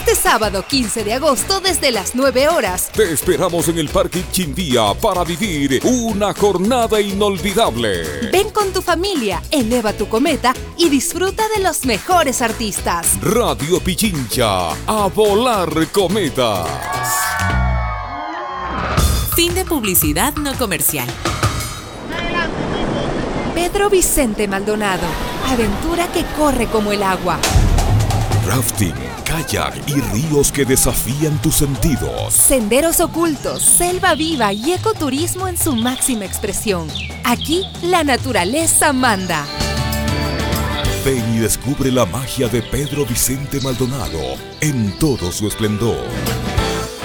Este sábado 15 de agosto desde las 9 horas. Te esperamos en el Parque Quindía para vivir una jornada inolvidable. Ven con tu familia, eleva tu cometa y disfruta de los mejores artistas. Radio Pichincha, a volar cometas. Fin de publicidad no comercial. Pedro Vicente Maldonado, aventura que corre como el agua. Rafting, kayak y ríos que desafían tus sentidos. Senderos ocultos, selva viva y ecoturismo en su máxima expresión. Aquí la naturaleza manda. Ven y descubre la magia de Pedro Vicente Maldonado en todo su esplendor.